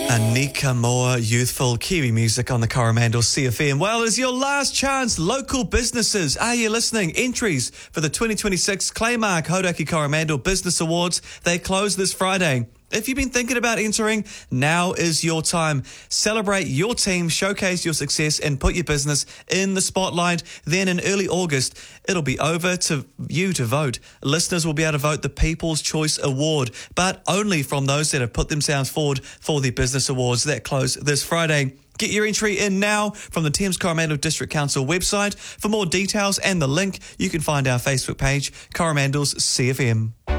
Anika Moore, youthful Kiwi music on the Coromandel CFM. Well, it's your last chance. Local businesses, are you listening? Entries for the 2026 Claymark Hodaki Coromandel Business Awards, they close this Friday. If you've been thinking about entering, now is your time. Celebrate your team, showcase your success, and put your business in the spotlight. Then in early August, it'll be over to you to vote. Listeners will be able to vote the People's Choice Award, but only from those that have put themselves forward for the business awards that close this Friday. Get your entry in now from the Thames Coromandel District Council website. For more details and the link, you can find our Facebook page, Coromandel's CFM.